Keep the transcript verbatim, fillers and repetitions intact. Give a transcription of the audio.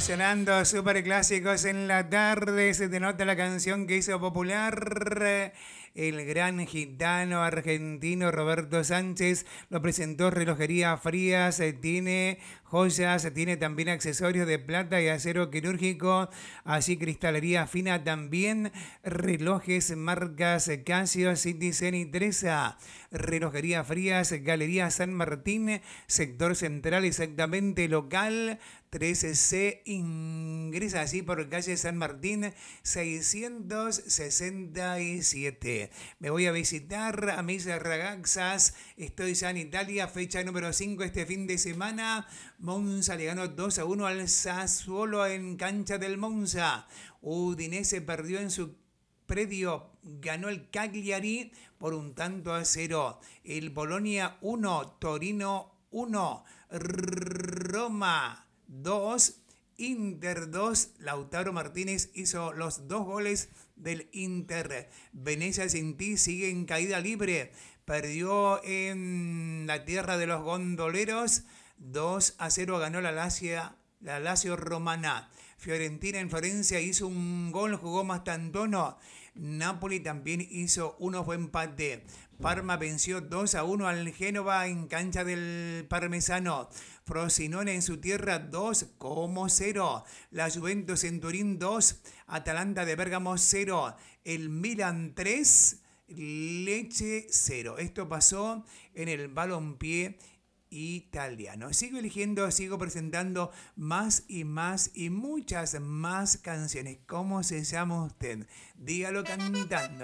sonando super clásicos en la tarde. Se te nota la canción que hizo popular el gran gitano argentino Roberto Sánchez. Lo presentó Relojería Frías. Tiene joyas, tiene también accesorios de plata y acero quirúrgico. Así cristalería fina también. Relojes marcas Casio, Citizen y Tresa. Relojería Frías, Galería San Martín, sector central, exactamente local trece C, ingresa así por calle San Martín seiscientos sesenta y siete. Me voy a visitar a mis ragazzas, estoy ya en Italia, fecha número cinco este fin de semana. Monza le ganó dos a uno al Sassuolo en cancha del Monza. Udinese perdió en su predio, ganó el Cagliari por un tanto a cero. El Bolonia uno, Torino uno, Roma dos, Inter dos. Lautaro Martínez hizo los dos goles del Inter. Venecia sin ti sigue en caída libre. Perdió en la tierra de los gondoleros. dos a cero ganó la Lazio, la Lazio romana. Fiorentina en Florencia hizo un gol, jugó Mastantuono. Napoli también hizo uno, fue empate. Parma venció dos a uno al Génova en cancha del Parmesano. Frosinone en su tierra dos como cero. La Juventus en Turín dos. Atalanta de Bérgamo cero. El Milan tres. Lecce cero. Esto pasó en el balompié italiano. Sigo eligiendo, sigo presentando más y más y muchas más canciones. ¿Cómo se llama usted? Dígalo cantando.